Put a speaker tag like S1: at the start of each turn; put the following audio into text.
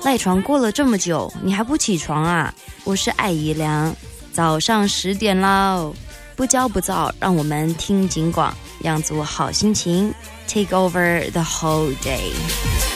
S1: 赖床过了这么久，你还不起床啊？我是艾怡良，早上10点喽，不骄不躁，让我们听警广，养足好心情 ，Take over the whole day。